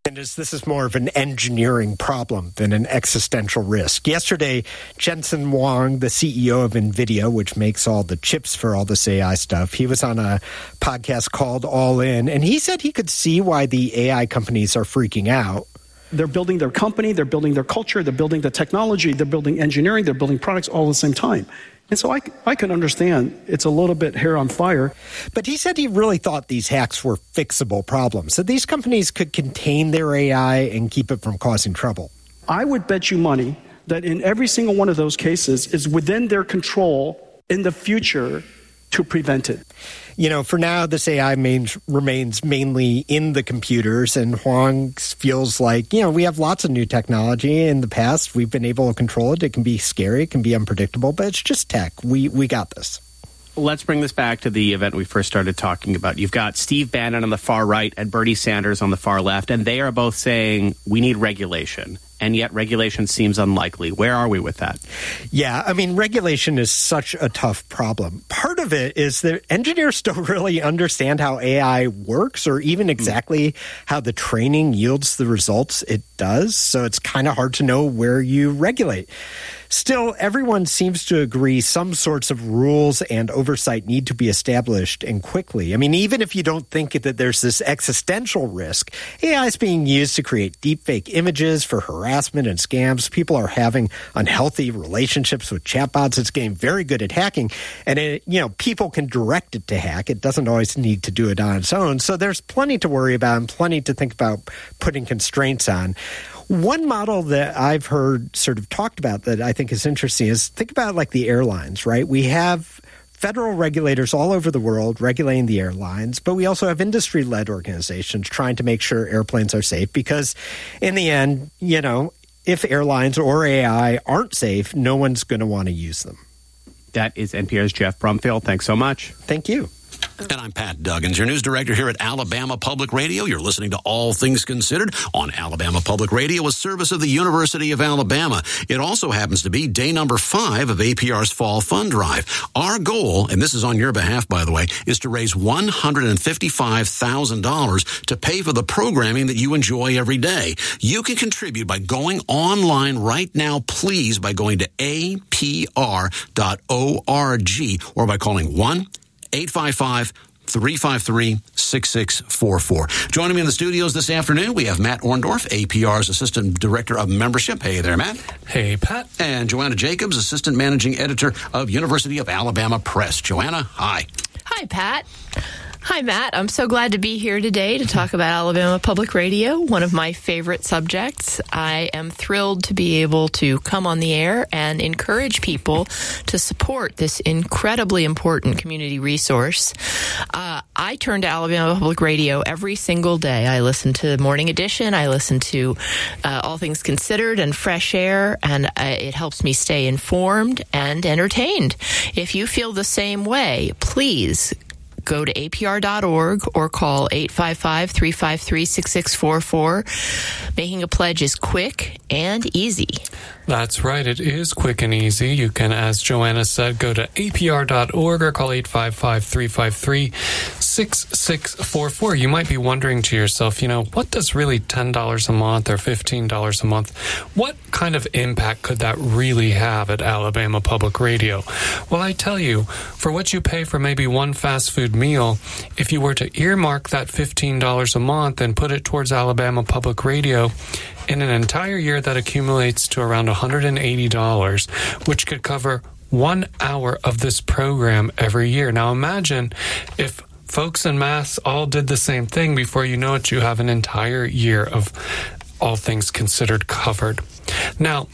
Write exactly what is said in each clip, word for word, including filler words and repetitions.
And is this is more of an engineering problem than an existential risk. Yesterday, Jensen Huang, the C E O of NVIDIA, which makes all the chips for all this A I stuff, he was on a podcast called All In, and he said he could see why the A I companies are freaking out. They're building their company, they're building their culture, they're building the technology, they're building engineering, they're building products all at the same time. And so I, I can understand it's a little bit hair on fire. But he said he really thought these hacks were fixable problems, that these companies could contain their A I and keep it from causing trouble. I would bet you money that in every single one of those cases is within their control in the future to prevent it. You know, for now, this A I mains, remains mainly in the computers, and Huang feels like, you know, we have lots of new technology. In the past, we've been able to control it. It can be scary, it can be unpredictable, but it's just tech. We we got this. Let's bring this back to the event we first started talking about. You've got Steve Bannon on the far right and Bernie Sanders on the far left, and they are both saying we need regulation. And yet regulation seems unlikely. Where are we with that? Yeah, I mean, regulation is such a tough problem. Part of it is that engineers don't really understand how A I works or even exactly how the training yields the results it does. So it's kind of hard to know where you regulate. Still, everyone seems to agree some sorts of rules and oversight need to be established and quickly. I mean, even if you don't think that there's this existential risk, A I is being used to create deepfake images for harassment and scams. People are having unhealthy relationships with chatbots. It's getting very good at hacking. And, it, you know, people can direct it to hack. It doesn't always need to do it on its own. So there's plenty to worry about and plenty to think about putting constraints on. One model that I've heard sort of talked about that I think is interesting is think about like the airlines, right? We have federal regulators all over the world regulating the airlines, but we also have industry-led organizations trying to make sure airplanes are safe because in the end, you know, if airlines or A I aren't safe, no one's going to want to use them. That is N P R's Jeff Brumfield. Thanks so much. Thank you. And I'm Pat Duggins, your news director here at Alabama Public Radio. You're listening to All Things Considered on Alabama Public Radio, a service of the University of Alabama. It also happens to be day number five of A P R's Fall Fund Drive. Our goal, and this is on your behalf, by the way, is to raise one hundred fifty-five thousand dollars to pay for the programming that you enjoy every day. You can contribute by going online right now, please, by going to A P R dot org or by calling one eight five five, three five three, six six four four. Joining me in the studios this afternoon, we have Matt Orndorff, A P R's Assistant Director of Membership. Hey there, Matt. Hey, Pat. And Joanna Jacobs, Assistant Managing Editor of University of Alabama Press. Joanna, hi. Hi, Pat. Hi, Matt. I'm so glad to be here today to talk about Alabama Public Radio, one of my favorite subjects. I am thrilled to be able to come on the air and encourage people to support this incredibly important community resource. Uh, I turn to Alabama Public Radio every single day. I listen to Morning Edition. I listen to uh, All Things Considered and Fresh Air, and uh, it helps me stay informed and entertained. If you feel the same way, please go to A P R dot org or call eight five five, three five three, six six four four. Making a pledge is quick and easy. That's right. It is quick and easy. You can, as Joanna said, go to A P R dot org or call eight five five, three five three, six six four four. You might be wondering to yourself, you know, what does really ten dollars a month or fifteen dollars a month, what kind of impact could that really have at Alabama Public Radio? Well, I tell you, for what you pay for maybe one fast food meal, if you were to earmark that fifteen dollars a month and put it towards Alabama Public Radio, in an entire year that accumulates to around one hundred eighty dollars, which could cover one hour of this program every year. Now imagine if folks in Mass all did the same thing. Before you know it, you have an entire year of All Things Considered covered. Now,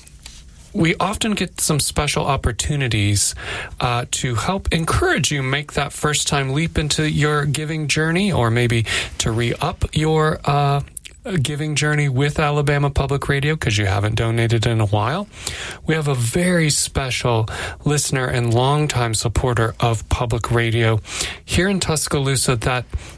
we often get some special opportunities uh, to help encourage you make that first-time leap into your giving journey, or maybe to re-up your uh, giving journey with Alabama Public Radio because you haven't donated in a while. We have a very special listener and longtime supporter of public radio here in Tuscaloosa that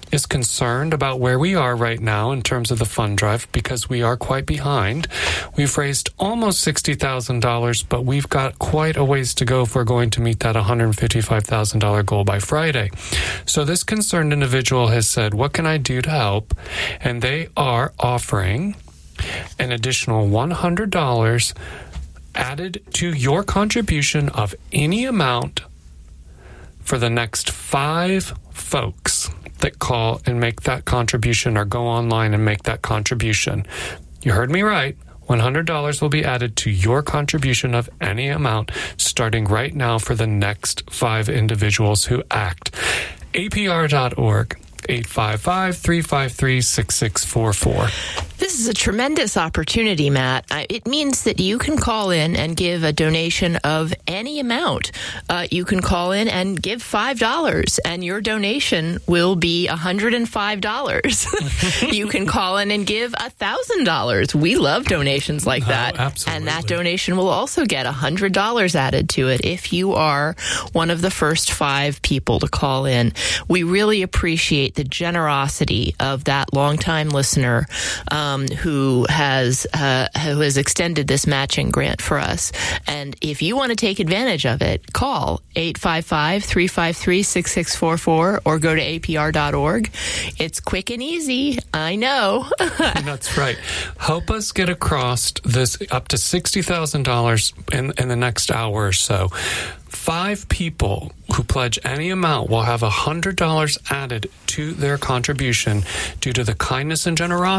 is concerned about where we are right now in terms of the fund drive because we are quite behind. We've raised almost sixty thousand dollars, but we've got quite a ways to go if we're going to meet that one hundred fifty-five thousand dollars goal by Friday. So this concerned individual has said, what can I do to help? And they are offering an additional one hundred dollars added to your contribution of any amount for the next five folks that call and make that contribution or go online and make that contribution. You heard me right. one hundred dollars will be added to your contribution of any amount starting right now for the next five individuals who act. A P R dot org, eight five five, three five three, six six four four. This is a tremendous opportunity, Matt. It means that you can call in and give a donation of any amount. Uh, you can call in and give five dollars, and your donation will be one hundred five dollars. You can call in and give one thousand dollars. We love donations like that. Oh, absolutely. And that donation will also get one hundred dollars added to it if you are one of the first five people to call in. We really appreciate the generosity of that longtime listener um, who has uh, who has extended this matching grant for us. And if you want to take advantage of it, call eight five five, three five three, six six four four or go to A P R dot org. It's quick and easy. I know. That's right. Help us get across this up to sixty thousand dollars in, in the next hour or so. Five people who pledge any amount will have one hundred dollars added to their contribution due to the kindness and generosity